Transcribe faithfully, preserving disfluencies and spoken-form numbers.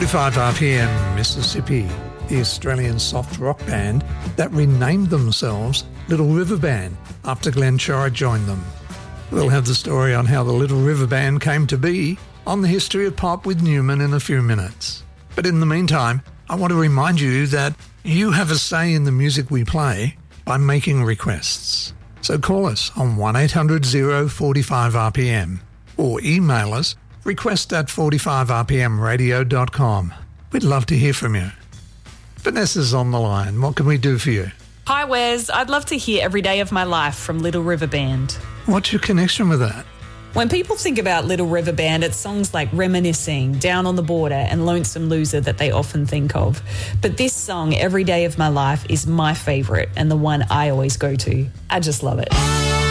forty-five R P M, Mississippi, the Australian soft rock band that renamed themselves Little River Band after Glenn Shore joined them. We'll have the story on how the Little River Band came to be on the history of pop with Newman in a few minutes. But in the meantime, I want to remind you that you have a say in the music we play by making requests. So call us on one eight hundred oh forty-five R P M or email us request at forty-five r p m radio dot com. We'd love to hear from you. Vanessa's on the line. What can we do for you? Hi Wes, I'd love to hear Every Day of My Life from Little River Band. What's your connection with that? When people think about Little River Band, it's songs like Reminiscing, Down on the Border and Lonesome Loser that they often think of. But this song, Every Day of My Life, is my favourite and the one I always go to. I just love it.